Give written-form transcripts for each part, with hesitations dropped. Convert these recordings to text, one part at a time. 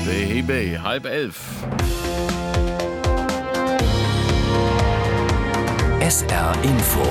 Baby, 10:30. SR Info.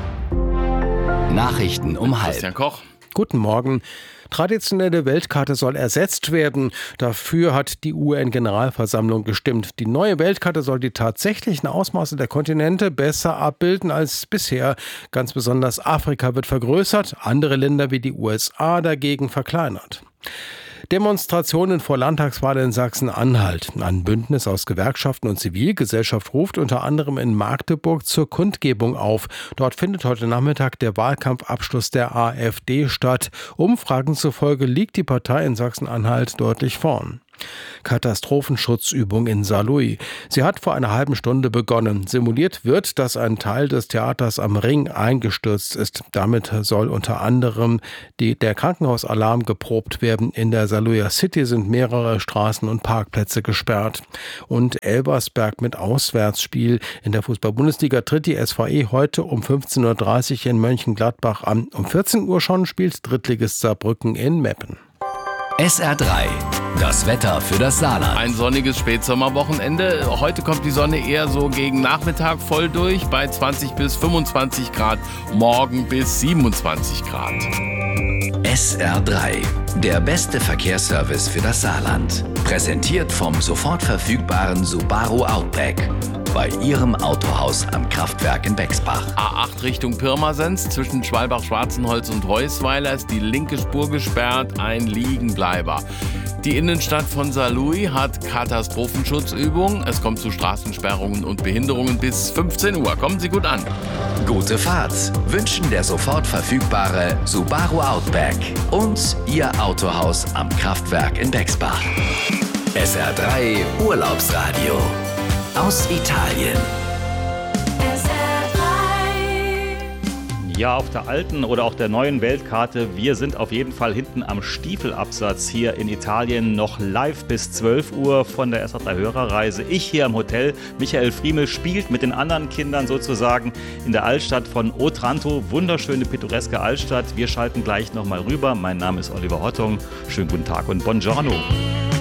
Nachrichten um 12:30. Christian Koch. Guten Morgen. Traditionelle Weltkarte soll ersetzt werden. Dafür hat die UN-Generalversammlung gestimmt. Die neue Weltkarte soll die tatsächlichen Ausmaße der Kontinente besser abbilden als bisher. Ganz besonders Afrika wird vergrößert, andere Länder wie die USA dagegen verkleinert. Demonstrationen vor Landtagswahl in Sachsen-Anhalt. Ein Bündnis aus Gewerkschaften und Zivilgesellschaft ruft unter anderem in Magdeburg zur Kundgebung auf. Dort findet heute Nachmittag der Wahlkampfabschluss der AfD statt. Umfragen zufolge liegt die Partei in Sachsen-Anhalt deutlich vorn. Katastrophenschutzübung in Saarlouis. Sie hat vor einer halben Stunde begonnen. Simuliert wird, dass ein Teil des Theaters am Ring eingestürzt ist. Damit soll unter anderem der Krankenhausalarm geprobt werden. In der Saarlouier City sind mehrere Straßen und Parkplätze gesperrt. Und Elversberg mit Auswärtsspiel. In der Fußball-Bundesliga tritt die SVE heute um 15:30 Uhr in Mönchengladbach an. Um 14 Uhr schon spielt Drittligist Saarbrücken in Meppen. SR3. Das Wetter für das Saarland. Ein sonniges Spätsommerwochenende. Heute kommt die Sonne eher so gegen Nachmittag voll durch bei 20 bis 25 Grad, morgen bis 27 Grad. SR3. Der beste Verkehrsservice für das Saarland. Präsentiert vom sofort verfügbaren Subaru Outback. Bei Ihrem Autohaus am Kraftwerk in Bexbach. A8 Richtung Pirmasens, zwischen Schwalbach-Schwarzenholz und Heusweiler ist die linke Spur gesperrt, ein Liegenbleiber. Die Innenstadt von Saarlouis hat Katastrophenschutzübungen. Es kommt zu Straßensperrungen und Behinderungen bis 15 Uhr. Kommen Sie gut an. Gute Fahrt wünschen der sofort verfügbare Subaru Outback und Ihr Autohaus am Kraftwerk in Bexbach. SR3 Urlaubsradio aus Italien. Ja, auf der alten oder auch der neuen Weltkarte, wir sind auf jeden Fall hinten am Stiefelabsatz hier in Italien, noch live bis 12 Uhr von der SR3-Hörerreise. Ich hier am Hotel, Michael Friemel spielt mit den anderen Kindern sozusagen in der Altstadt von Otranto. Wunderschöne, pittoreske Altstadt. Wir schalten gleich nochmal rüber. Mein Name ist Oliver Hottung. Schönen guten Tag und buongiorno.